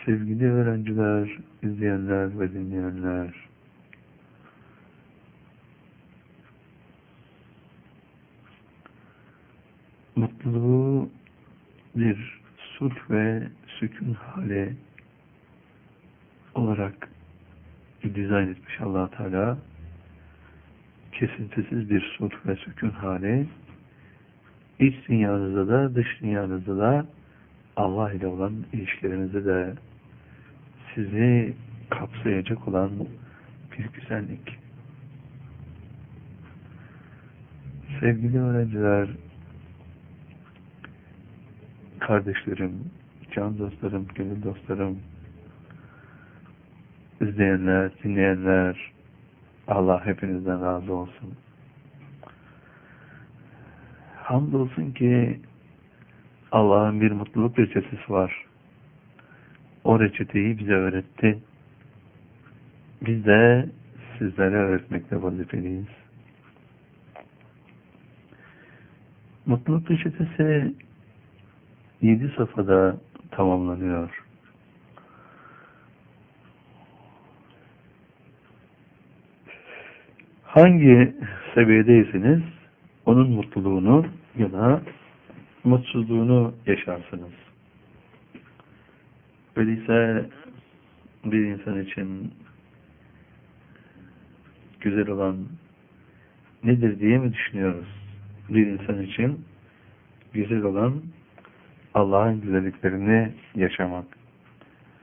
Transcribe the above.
Sevgili öğrenciler, izleyenler ve dinleyenler, mutluluğu bir sulh ve sükun hali olarak dizayn etmiş Allah Teala. Kesintisiz bir sulh ve sükun hali, iç dünyanızda da dış dünyanızda da Allah ile olan ilişkilerinizde de sizi kapsayacak olan bir güzellik. Sevgili öğrenciler, kardeşlerim, can dostlarım, gönül dostlarım, izleyenler, dinleyenler, Allah hepinizden razı olsun. Hamdolsun ki Allah'ın bir mutluluk reçetesi var. O reçeteyi bize öğretti. Biz de sizlere öğretmekle vazifeliyiz. Mutluluk reçetesi 7 safhada tamamlanıyor. Hangi seviyedeyseniz onun mutluluğunu ya da mutsuzluğunu yaşarsınız. Öyleyse bir insan için güzel olan nedir diye mi düşünüyoruz? Bir insan için güzel olan Allah'ın güzelliklerini yaşamak.